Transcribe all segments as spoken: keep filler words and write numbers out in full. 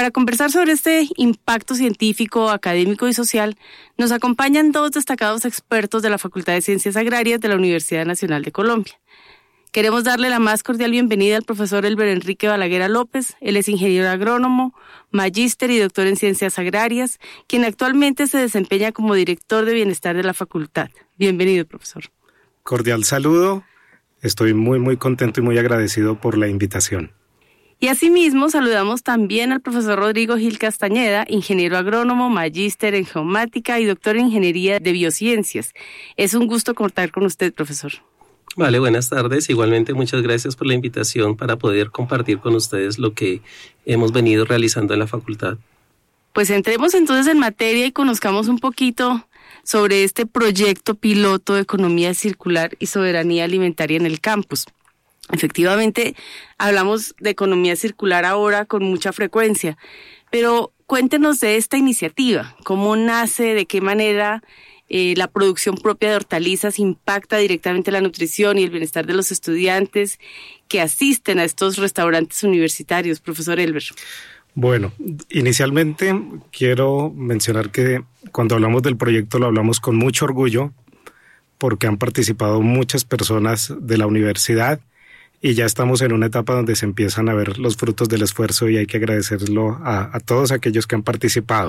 para conversar sobre este impacto científico, académico y social, nos acompañan dos destacados expertos de la Facultad de Ciencias Agrarias de la Universidad Nacional de Colombia. Queremos darle la más cordial bienvenida al profesor Elber Enrique Balaguera López. Él es ingeniero agrónomo, magíster y doctor en Ciencias Agrarias, quien actualmente se desempeña como director de bienestar de la facultad. Bienvenido, profesor. Cordial saludo. Estoy muy, muy contento y muy agradecido por la invitación. Y asimismo saludamos también al profesor Rodrigo Gil Castañeda, ingeniero agrónomo, magíster en geomática y doctor en ingeniería de biociencias. Es un gusto contar con usted, profesor. Vale, buenas tardes. Igualmente, muchas gracias por la invitación para poder compartir con ustedes lo que hemos venido realizando en la facultad. Pues entremos entonces en materia y conozcamos un poquito sobre este proyecto piloto de economía circular y soberanía alimentaria en el campus. Efectivamente, hablamos de economía circular ahora con mucha frecuencia, pero cuéntenos de esta iniciativa, cómo nace, de qué manera eh, la producción propia de hortalizas impacta directamente la nutrición y el bienestar de los estudiantes que asisten a estos restaurantes universitarios, profesor Elber. Bueno, inicialmente quiero mencionar que cuando hablamos del proyecto lo hablamos con mucho orgullo porque han participado muchas personas de la universidad y ya estamos en una etapa donde se empiezan a ver los frutos del esfuerzo y hay que agradecerlo a, a todos aquellos que han participado.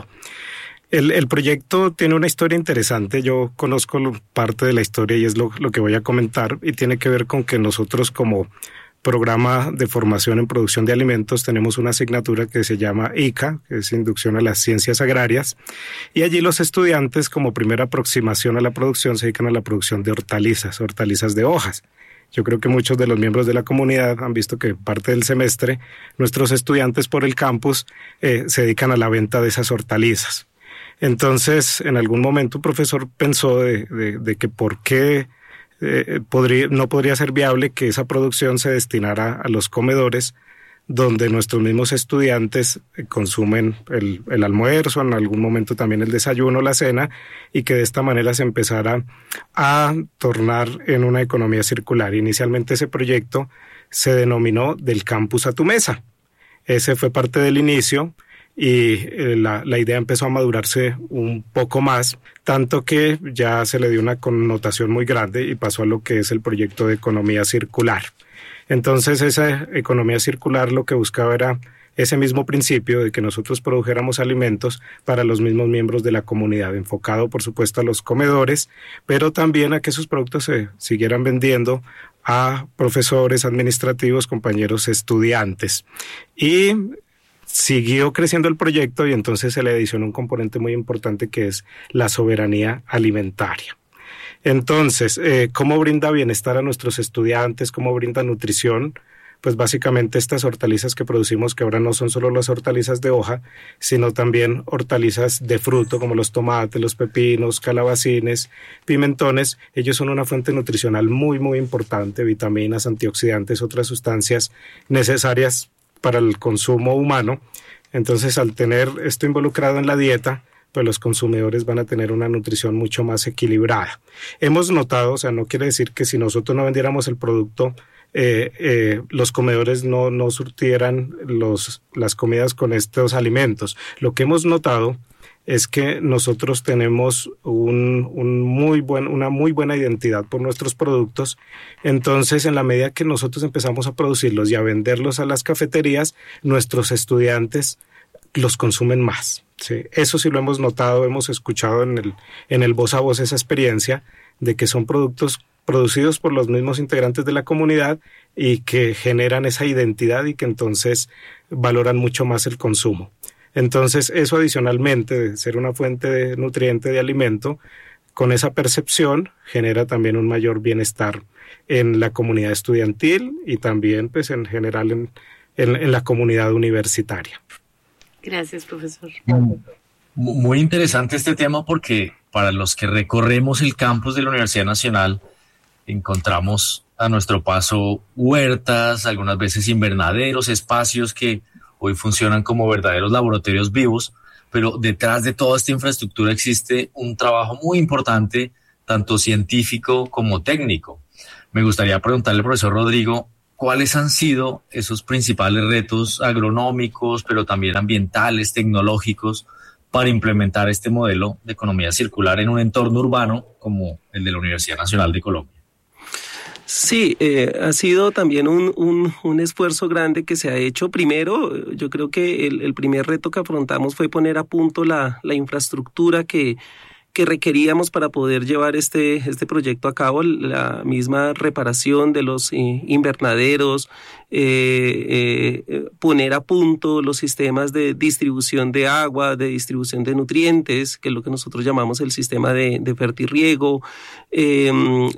El, el proyecto tiene una historia interesante, yo conozco parte de la historia y es lo, lo que voy a comentar y tiene que ver con que nosotros como programa de formación en producción de alimentos tenemos una asignatura que se llama I C A, que es Inducción a las Ciencias Agrarias, y allí los estudiantes como primera aproximación a la producción se dedican a la producción de hortalizas, hortalizas de hojas. Yo creo que muchos de los miembros de la comunidad han visto que parte del semestre nuestros estudiantes por el campus eh, se dedican a la venta de esas hortalizas. Entonces, en algún momento un profesor pensó de, de, de que por qué eh, podría, no podría ser viable que esa producción se destinara a los comedores donde nuestros mismos estudiantes consumen el, el almuerzo, en algún momento también el desayuno, la cena, y que de esta manera se empezara a tornar en una economía circular. Inicialmente ese proyecto se denominó Del Campus a tu Mesa. Ese fue parte del inicio y la, la idea empezó a madurarse un poco más, tanto que ya se le dio una connotación muy grande y pasó a lo que es el proyecto de economía circular. Entonces esa economía circular lo que buscaba era ese mismo principio de que nosotros produjéramos alimentos para los mismos miembros de la comunidad, enfocado por supuesto a los comedores, pero también a que esos productos se siguieran vendiendo a profesores, administrativos, compañeros, estudiantes. Y siguió creciendo el proyecto y entonces se le adicionó un componente muy importante que es la soberanía alimentaria. Entonces, eh, ¿cómo brinda bienestar a nuestros estudiantes? ¿Cómo brinda nutrición? Pues básicamente estas hortalizas que producimos, que ahora no son solo las hortalizas de hoja, sino también hortalizas de fruto como los tomates, los pepinos, calabacines, pimentones. Ellos son una fuente nutricional muy, muy importante, vitaminas, antioxidantes, otras sustancias necesarias para el consumo humano. Entonces, al tener esto involucrado en la dieta, pues los consumidores van a tener una nutrición mucho más equilibrada. Hemos notado, o sea, no quiere decir que si nosotros no vendiéramos el producto, eh, eh, los comedores no, no surtieran los, las comidas con estos alimentos. Lo que hemos notado es que nosotros tenemos un, un muy buen, una muy buena identidad por nuestros productos. Entonces, en la medida que nosotros empezamos a producirlos y a venderlos a las cafeterías, nuestros estudiantes los consumen más. Sí, eso sí lo hemos notado, hemos escuchado en el, en el voz a voz esa experiencia de que son productos producidos por los mismos integrantes de la comunidad y que generan esa identidad y que entonces valoran mucho más el consumo. Entonces eso adicionalmente de ser una fuente de nutriente de alimento, con esa percepción genera también un mayor bienestar en la comunidad estudiantil y también pues en general en, en, en la comunidad universitaria. Gracias, profesor. Muy interesante este tema porque para los que recorremos el campus de la Universidad Nacional encontramos a nuestro paso huertas, algunas veces invernaderos, espacios que hoy funcionan como verdaderos laboratorios vivos, pero detrás de toda esta infraestructura existe un trabajo muy importante, tanto científico como técnico. Me gustaría preguntarle al profesor Rodrigo, ¿cuáles han sido esos principales retos agronómicos, pero también ambientales, tecnológicos, para implementar este modelo de economía circular en un entorno urbano como el de la Universidad Nacional de Colombia? Sí, eh, ha sido también un, un, un esfuerzo grande que se ha hecho. Primero, yo creo que el, el primer reto que afrontamos fue poner a punto la, la infraestructura que que requeríamos para poder llevar este, este proyecto a cabo, la misma reparación de los eh, invernaderos, eh, eh, poner a punto los sistemas de distribución de agua, de distribución de nutrientes, que es lo que nosotros llamamos el sistema de, de fertirriego. Eh,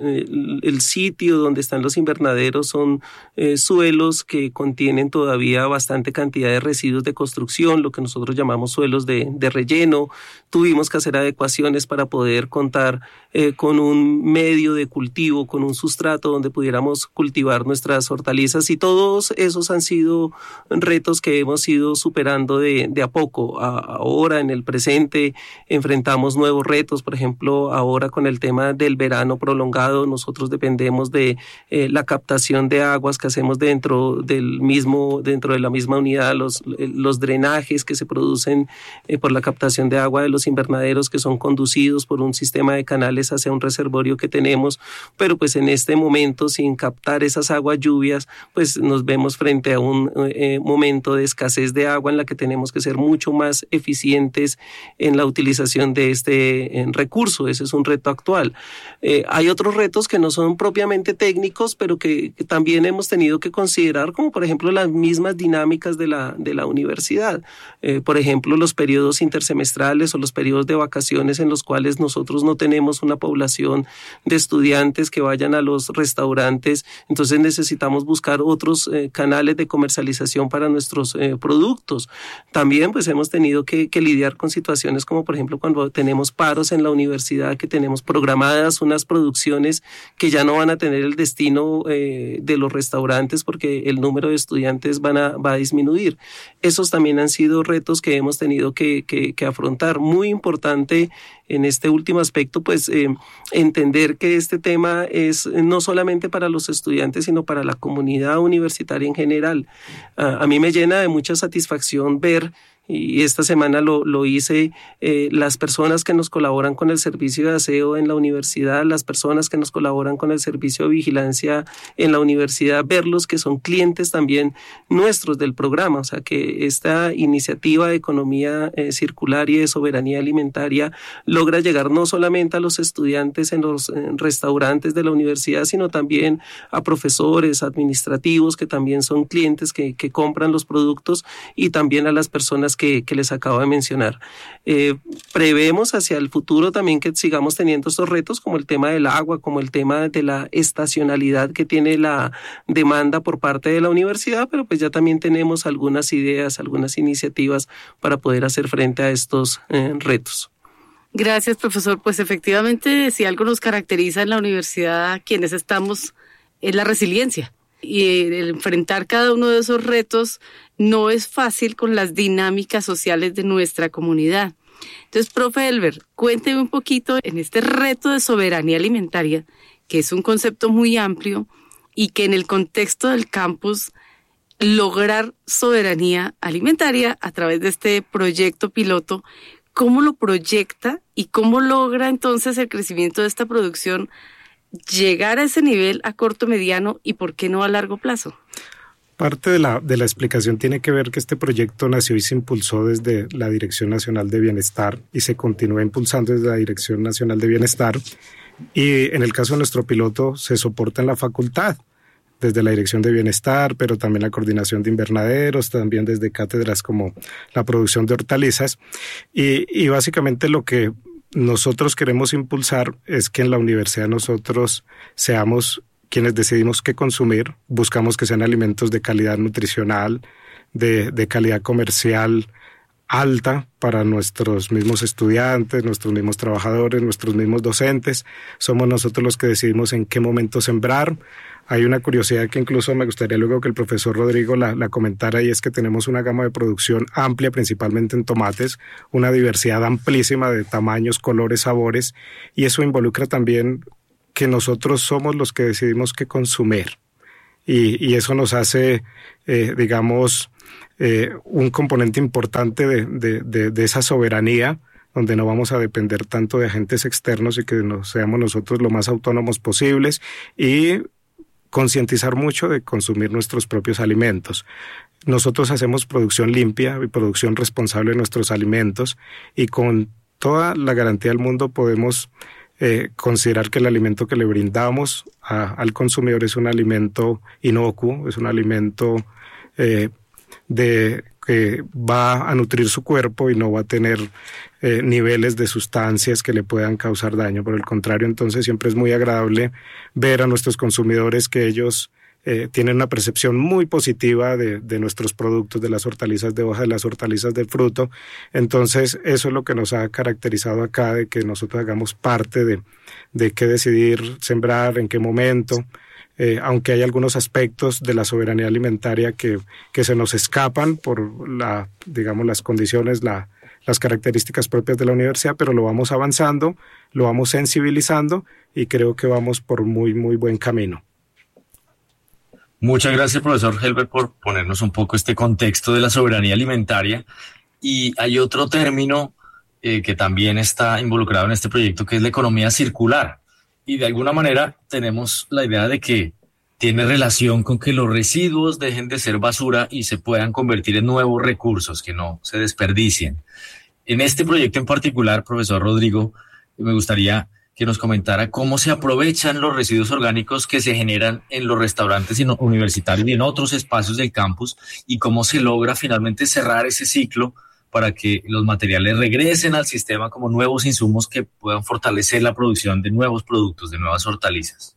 el, el sitio donde están los invernaderos son eh, suelos que contienen todavía bastante cantidad de residuos de construcción, lo que nosotros llamamos suelos de, de relleno. Tuvimos que hacer adecuaciones para poder contar eh, con un medio de cultivo, con un sustrato donde pudiéramos cultivar nuestras hortalizas, y todos esos han sido retos que hemos ido superando de, de a poco. A, ahora, en el presente, enfrentamos nuevos retos. Por ejemplo, ahora con el tema del verano prolongado, nosotros dependemos de eh, la captación de aguas que hacemos dentro del mismo, dentro de la misma unidad, los, los drenajes que se producen eh, por la captación de agua de los invernaderos, que son conducidos por un sistema de canales hacia un reservorio que tenemos, pero pues en este momento, sin captar esas aguas lluvias, pues nos vemos frente a un eh, momento de escasez de agua en la que tenemos que ser mucho más eficientes en la utilización de este en recurso. Ese es un reto actual. Eh, hay otros retos que no son propiamente técnicos, pero que, que también hemos tenido que considerar, como por ejemplo las mismas dinámicas de la, de la universidad. Eh, por ejemplo, los periodos intersemestrales o los periodos de vacaciones en los cuales nosotros no tenemos una población de estudiantes que vayan a los restaurantes, entonces necesitamos buscar otros eh, canales de comercialización para nuestros eh, productos. También pues hemos tenido que, que lidiar con situaciones como por ejemplo cuando tenemos paros en la universidad, que tenemos programadas unas producciones que ya no van a tener el destino eh, de los restaurantes porque el número de estudiantes van a, va a disminuir. Esos también han sido retos que hemos tenido que, que, que afrontar. Muy importante en este último aspecto, pues eh, entender que este tema es no solamente para los estudiantes, sino para la comunidad universitaria en general. Uh, a mí me llena de mucha satisfacción ver, y esta semana lo, lo hice, eh, las personas que nos colaboran con el servicio de aseo en la universidad, las personas que nos colaboran con el servicio de vigilancia en la universidad, verlos que son clientes también nuestros del programa. O sea, que esta iniciativa de economía eh, circular y de soberanía alimentaria logra llegar no solamente a los estudiantes en los en restaurantes de la universidad, sino también a profesores, administrativos, que también son clientes que, que compran los productos, y también a las personas Que, que les acabo de mencionar. Eh, prevemos hacia el futuro también que sigamos teniendo estos retos, como el tema del agua, como el tema de la estacionalidad que tiene la demanda por parte de la universidad, pero pues ya también tenemos algunas ideas, algunas iniciativas para poder hacer frente a estos eh, retos. Gracias, profesor. Pues efectivamente, si algo nos caracteriza en la universidad, quienes estamos, es la resiliencia. Y el enfrentar cada uno de esos retos no es fácil con las dinámicas sociales de nuestra comunidad. Entonces, profe Elber, cuénteme un poquito en este reto de soberanía alimentaria, que es un concepto muy amplio y que en el contexto del campus, lograr soberanía alimentaria a través de este proyecto piloto, ¿cómo lo proyecta y cómo logra entonces el crecimiento de esta producción llegar a ese nivel a corto, mediano y por qué no a largo plazo? Parte de la, de la explicación tiene que ver que este proyecto nació y se impulsó desde la Dirección Nacional de Bienestar y se continúa impulsando desde la Dirección Nacional de Bienestar, y en el caso de nuestro piloto se soporta en la facultad desde la Dirección de Bienestar, pero también la coordinación de invernaderos, también desde cátedras como la producción de hortalizas, y, y básicamente lo que nosotros queremos impulsar es que en la universidad nosotros seamos quienes decidimos qué consumir, buscamos que sean alimentos de calidad nutricional, de, de calidad comercial alta para nuestros mismos estudiantes, nuestros mismos trabajadores, nuestros mismos docentes. Somos nosotros los que decidimos en qué momento sembrar. Hay una curiosidad que incluso me gustaría luego que el profesor Rodrigo la, la comentara, y es que tenemos una gama de producción amplia, principalmente en tomates, una diversidad amplísima de tamaños, colores, sabores, y eso involucra también que nosotros somos los que decidimos qué consumir. y, y eso nos hace, eh, digamos, eh, un componente importante de, de, de, de esa soberanía, donde no vamos a depender tanto de agentes externos y que nos, seamos nosotros lo más autónomos posibles, y concientizar mucho de consumir nuestros propios alimentos. Nosotros hacemos producción limpia y producción responsable de nuestros alimentos, y con toda la garantía del mundo podemos eh, considerar que el alimento que le brindamos a, al consumidor es un alimento inocuo, es un alimento eh, de que va a nutrir su cuerpo y no va a tener eh, niveles de sustancias que le puedan causar daño. Por el contrario, entonces siempre es muy agradable ver a nuestros consumidores que ellos eh, tienen una percepción muy positiva de, de nuestros productos, de las hortalizas de hoja, de las hortalizas del fruto. Entonces eso es lo que nos ha caracterizado acá, de que nosotros hagamos parte de, de qué decidir sembrar, en qué momento. Eh, aunque hay algunos aspectos de la soberanía alimentaria que, que se nos escapan por la, digamos, las condiciones, la, las características propias de la universidad, pero lo vamos avanzando, lo vamos sensibilizando y creo que vamos por muy, muy buen camino. Muchas gracias, profesor Helber, por ponernos un poco este contexto de la soberanía alimentaria. Y hay otro término eh, que también está involucrado en este proyecto, que es la economía circular. Y de alguna manera tenemos la idea de que tiene relación con que los residuos dejen de ser basura y se puedan convertir en nuevos recursos, que no se desperdicien. En este proyecto en particular, profesor Rodrigo, me gustaría que nos comentara cómo se aprovechan los residuos orgánicos que se generan en los restaurantes universitarios y en otros espacios del campus, y cómo se logra finalmente cerrar ese ciclo para que los materiales regresen al sistema como nuevos insumos que puedan fortalecer la producción de nuevos productos, de nuevas hortalizas.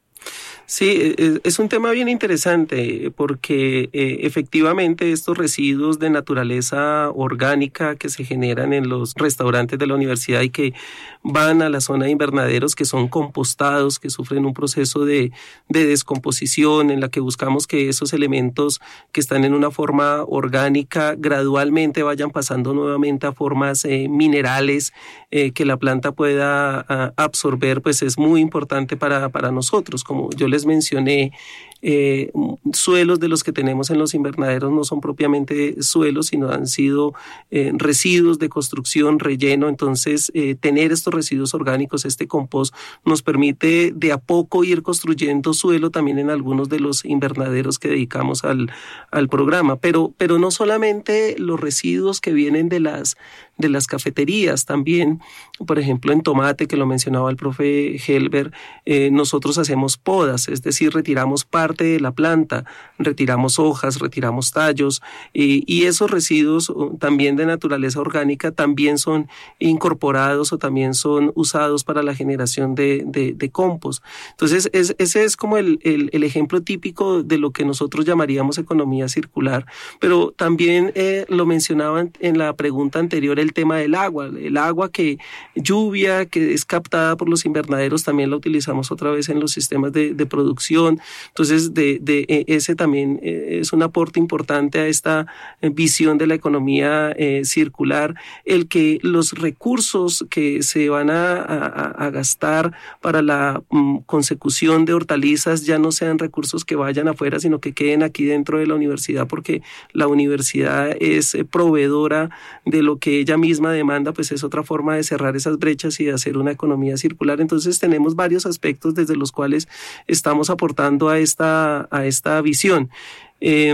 Sí, es un tema bien interesante porque eh, efectivamente estos residuos de naturaleza orgánica que se generan en los restaurantes de la universidad y que van a la zona de invernaderos, que son compostados, que sufren un proceso de, de descomposición en la que buscamos que esos elementos que están en una forma orgánica gradualmente vayan pasando nuevamente a formas eh, minerales eh, que la planta pueda a, absorber, pues es muy importante para, para nosotros. Como yo les mencioné, eh, suelos de los que tenemos en los invernaderos no son propiamente suelos, sino han sido eh, residuos de construcción, relleno. Entonces, eh, tener estos residuos orgánicos, este compost, nos permite de a poco ir construyendo suelo también en algunos de los invernaderos que dedicamos al, al programa. Pero, pero no solamente los residuos que vienen de las, de las cafeterías, también, por ejemplo, en tomate, que lo mencionaba el profe Helber, eh, nosotros hacemos podas, es decir, retiramos parte de la planta, retiramos hojas, retiramos tallos, eh, y esos residuos también de naturaleza orgánica también son incorporados o también son usados para la generación de, de, de compost. Entonces, es, ese es como el, el, el ejemplo típico de lo que nosotros llamaríamos economía circular, pero también eh, lo mencionaban en la pregunta anterior, el tema del agua, el agua que lluvia, que es captada por los invernaderos, también la utilizamos otra vez en los sistemas de, de producción. Entonces, de, de ese también es un aporte importante a esta visión de la economía eh, circular, el que los recursos que se van a, a, a gastar para la um, consecución de hortalizas ya no sean recursos que vayan afuera, sino que queden aquí dentro de la universidad, porque la universidad es proveedora de lo que ella misma demanda, pues es otra forma de cerrar esas brechas y de hacer una economía circular. Entonces tenemos varios aspectos desde los cuales estamos aportando a esta a esta visión. Eh,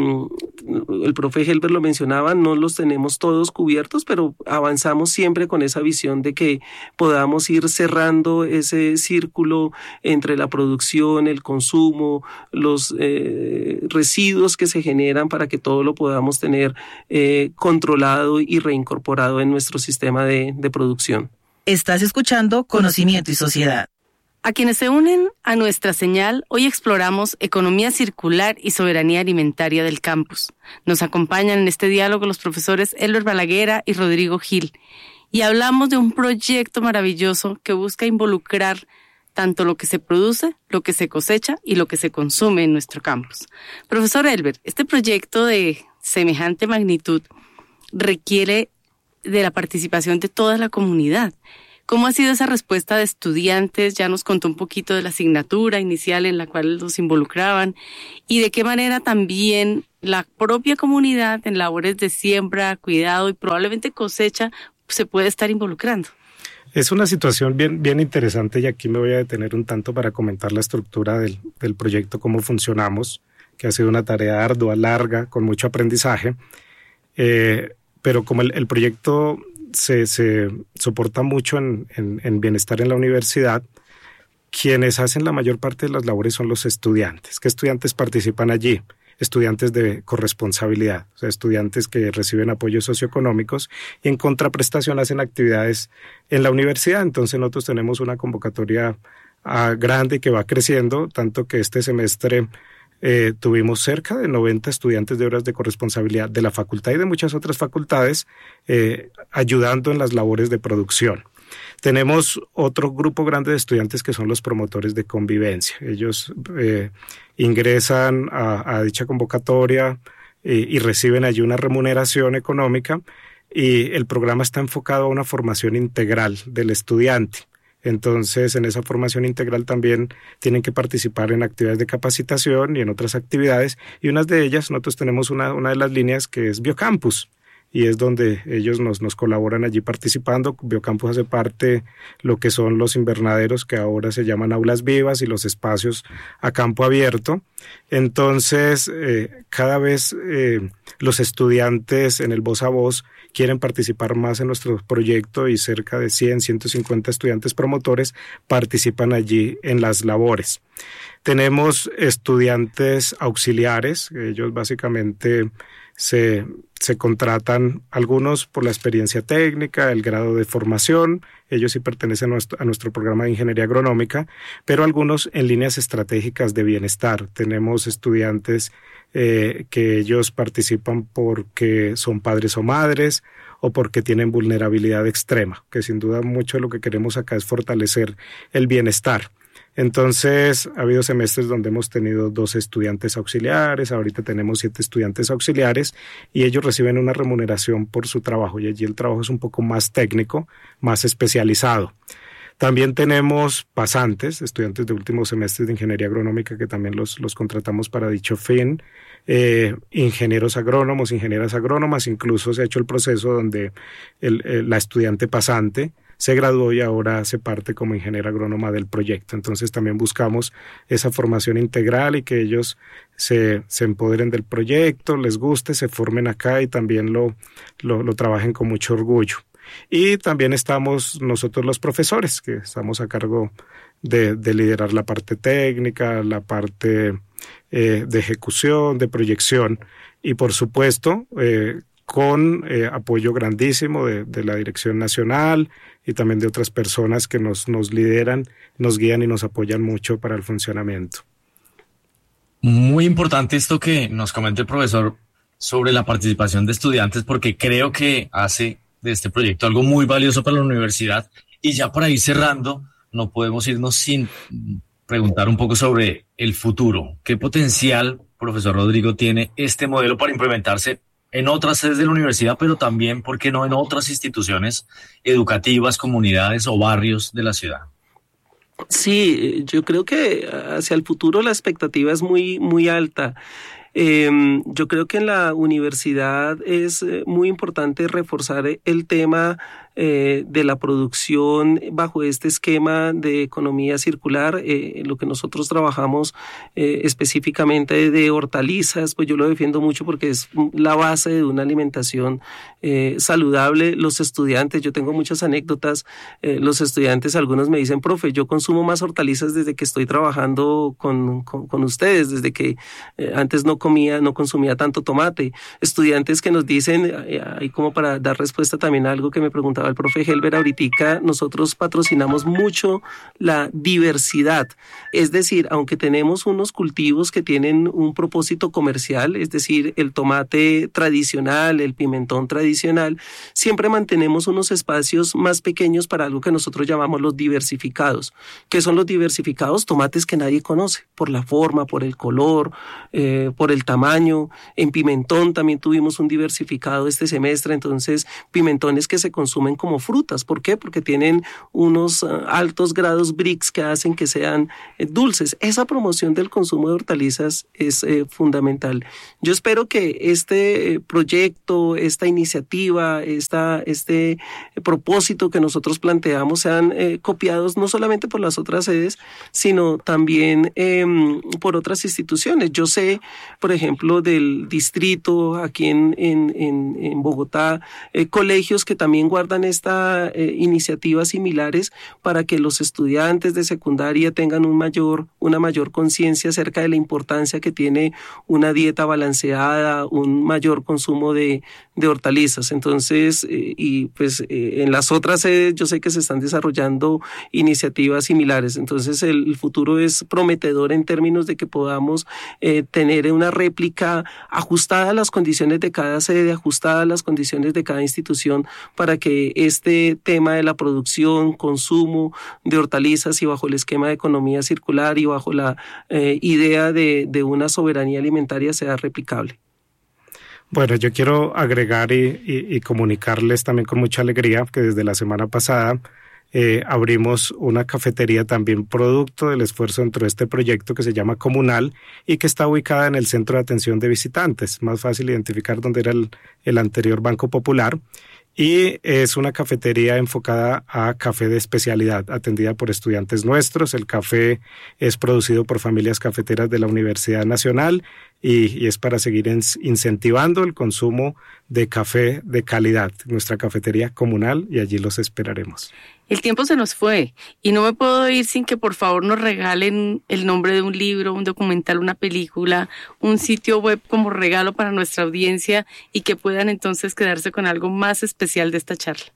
el profe Helber lo mencionaba, no los tenemos todos cubiertos, pero avanzamos siempre con esa visión de que podamos ir cerrando ese círculo entre la producción, el consumo, los eh, residuos que se generan, para que todo lo podamos tener eh, controlado y reincorporado en nuestro sistema de, de producción. Estás escuchando Conocimiento y Sociedad. A quienes se unen a nuestra señal, hoy exploramos economía circular y soberanía alimentaria del campus. Nos acompañan en este diálogo los profesores Helber Balaguera y Rodrigo Gil, y hablamos de un proyecto maravilloso que busca involucrar tanto lo que se produce, lo que se cosecha y lo que se consume en nuestro campus. Profesor Helber, este proyecto de semejante magnitud requiere de la participación de toda la comunidad. ¿Cómo ha sido esa respuesta de estudiantes? Ya nos contó un poquito de la asignatura inicial en la cual los involucraban y de qué manera también la propia comunidad en labores de siembra, cuidado y probablemente cosecha se puede estar involucrando. Es una situación bien, bien interesante y aquí me voy a detener un tanto para comentar la estructura del, del proyecto, cómo funcionamos, que ha sido una tarea ardua, larga, con mucho aprendizaje, eh, pero como el, el proyecto se, se soporta mucho en, en, en bienestar en la universidad, quienes hacen la mayor parte de las labores son los estudiantes. ¿Qué estudiantes participan allí? Estudiantes de corresponsabilidad, o sea, estudiantes que reciben apoyos socioeconómicos y en contraprestación hacen actividades en la universidad. Entonces nosotros tenemos una convocatoria uh, grande que va creciendo, tanto que este semestre eh, tuvimos cerca de noventa estudiantes de horas de corresponsabilidad de la facultad y de muchas otras facultades eh, ayudando en las labores de producción. Tenemos otro grupo grande de estudiantes que son los promotores de convivencia. Ellos eh, ingresan a, a dicha convocatoria eh, y reciben allí una remuneración económica y el programa está enfocado a una formación integral del estudiante. Entonces, en esa formación integral también tienen que participar en actividades de capacitación y en otras actividades y unas de ellas, nosotros tenemos una, una de las líneas que es Biocampus. Y es donde ellos nos, nos colaboran allí participando. Biocampus hace parte lo que son los invernaderos que ahora se llaman aulas vivas y los espacios a campo abierto. Entonces, eh, cada vez eh, los estudiantes en el voz a voz quieren participar más en nuestro proyecto y cerca de cien, ciento cincuenta estudiantes promotores participan allí en las labores. Tenemos estudiantes auxiliares, ellos básicamente se, se contratan algunos por la experiencia técnica, el grado de formación, ellos sí pertenecen a nuestro, a nuestro programa de ingeniería agronómica, pero algunos en líneas estratégicas de bienestar. Tenemos estudiantes eh, que ellos participan porque son padres o madres o porque tienen vulnerabilidad extrema, que sin duda mucho de lo que queremos acá es fortalecer el bienestar. Entonces, ha habido semestres donde hemos tenido dos estudiantes auxiliares, ahorita tenemos siete estudiantes auxiliares y ellos reciben una remuneración por su trabajo y allí el trabajo es un poco más técnico, más especializado. También tenemos pasantes, estudiantes de últimos semestres de ingeniería agronómica que también los, los contratamos para dicho fin, eh, ingenieros agrónomos, ingenieras agrónomas, incluso se ha hecho el proceso donde el, el, la estudiante pasante se graduó y ahora hace parte como ingeniera agrónoma del proyecto. Entonces también buscamos esa formación integral y que ellos se, se empoderen del proyecto, les guste, se formen acá y también lo, lo, lo trabajen con mucho orgullo. Y también estamos nosotros los profesores, que estamos a cargo de, de liderar la parte técnica, la parte eh, de ejecución, de proyección y por supuesto eh, con eh, apoyo grandísimo de, de la Dirección Nacional y también de otras personas que nos, nos lideran, nos guían y nos apoyan mucho para el funcionamiento. Muy importante esto que nos comenta el profesor sobre la participación de estudiantes, porque creo que hace de este proyecto algo muy valioso para la universidad. Y ya para ir cerrando, no podemos irnos sin preguntar un poco sobre el futuro. ¿Qué potencial, profesor Rodrigo, tiene este modelo para implementarse en otras sedes de la universidad, pero también, ¿por qué no, en otras instituciones educativas, comunidades o barrios de la ciudad? Sí, yo creo que hacia el futuro la expectativa es muy, muy alta. Eh, yo creo que en la universidad es muy importante reforzar el tema eh, de la producción bajo este esquema de economía circular, eh, lo que nosotros trabajamos eh, específicamente de hortalizas, pues yo lo defiendo mucho porque es la base de una alimentación eh, saludable. Los estudiantes, yo tengo muchas anécdotas, eh, los estudiantes, algunos me dicen, profe, yo consumo más hortalizas desde que estoy trabajando con, con, con ustedes, desde que eh, antes no comía, no consumía tanto tomate. Estudiantes que nos dicen, ahí como para dar respuesta también a algo que me preguntaba el profe Helber ahorita, nosotros patrocinamos mucho la diversidad. Es decir, aunque tenemos unos cultivos que tienen un propósito comercial, es decir, el tomate tradicional, el pimentón tradicional, siempre mantenemos unos espacios más pequeños para algo que nosotros llamamos los diversificados. ¿Qué son los diversificados? Tomates que nadie conoce, por la forma, por el color, eh, por el tamaño. En pimentón también tuvimos un diversificado este semestre, entonces pimentones que se consumen como frutas. ¿Por qué? Porque tienen unos uh, altos grados B R I C S que hacen que sean eh, dulces. Esa promoción del consumo de hortalizas es eh, fundamental. Yo espero que este eh, proyecto, esta iniciativa, esta, este eh, propósito que nosotros planteamos sean eh, copiados no solamente por las otras sedes, sino también eh, por otras instituciones. Yo sé, por ejemplo, del distrito aquí en, en, en, en Bogotá, eh, colegios que también guardan esta eh, iniciativas similares para que los estudiantes de secundaria tengan un mayor, una mayor conciencia acerca de la importancia que tiene una dieta balanceada, un mayor consumo de, de hortalizas. Entonces, eh, y pues eh, en las otras sedes yo sé que se están desarrollando iniciativas similares. Entonces, el, el futuro es prometedor en términos de que podamos eh, tener una réplica ajustada a las condiciones de cada sede, ajustada a las condiciones de cada institución, para que este tema de la producción, consumo de hortalizas y bajo el esquema de economía circular y bajo la eh, idea de, de una soberanía alimentaria sea replicable. Bueno, yo quiero agregar y, y, y comunicarles también con mucha alegría que desde la semana pasada eh, abrimos una cafetería también producto del esfuerzo dentro de este proyecto que se llama Comunal y que está ubicada en el Centro de Atención de Visitantes. Más fácil identificar dónde era el, el anterior Banco Popular. Y es una cafetería enfocada a café de especialidad, atendida por estudiantes nuestros. El café es producido por familias cafeteras de la Universidad Nacional y, y es para seguir incentivando el consumo de café de calidad. Nuestra cafetería comunal, y allí los esperaremos. El tiempo se nos fue y no me puedo ir sin que por favor nos regalen el nombre de un libro, un documental, una película, un sitio web como regalo para nuestra audiencia y que puedan entonces quedarse con algo más especial de esta charla.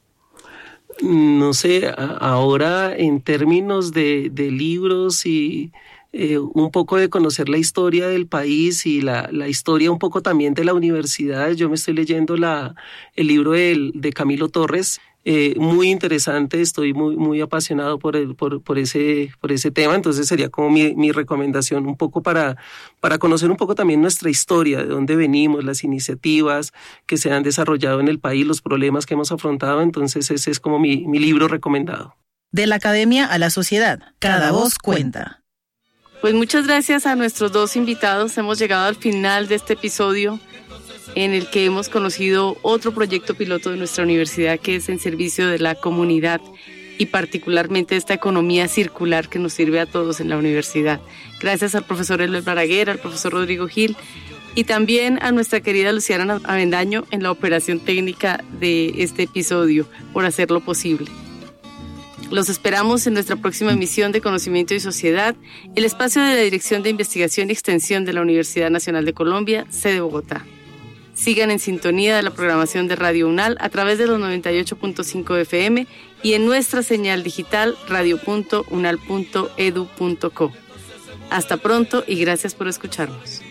No sé, ahora en términos de, de libros y eh, un poco de conocer la historia del país y la, la historia un poco también de la universidad, yo me estoy leyendo la, el libro de, de Camilo Torres. Eh, muy interesante, estoy muy muy apasionado por el, por, por ese por ese tema, entonces sería como mi, mi recomendación un poco para, para conocer un poco también nuestra historia, de dónde venimos, las iniciativas que se han desarrollado en el país, los problemas que hemos afrontado, entonces ese es como mi, mi libro recomendado. De la academia a la sociedad, cada voz cuenta. Pues muchas gracias a nuestros dos invitados, hemos llegado al final de este episodio en el que hemos conocido otro proyecto piloto de nuestra universidad que es en servicio de la comunidad y particularmente esta economía circular que nos sirve a todos en la universidad. Gracias al profesor Eloy Balaguer, al profesor Rodrigo Gil y también a nuestra querida Luciana Avendaño en la operación técnica de este episodio por hacerlo posible. Los esperamos en nuestra próxima emisión de Conocimiento y Sociedad, el espacio de la Dirección de Investigación y Extensión de la Universidad Nacional de Colombia, sede Bogotá. Sigan en sintonía de la programación de Radio UNAL a través de los noventa y ocho punto cinco F M y en nuestra señal digital radio punto unal punto edu punto co. Hasta pronto y gracias por escucharnos.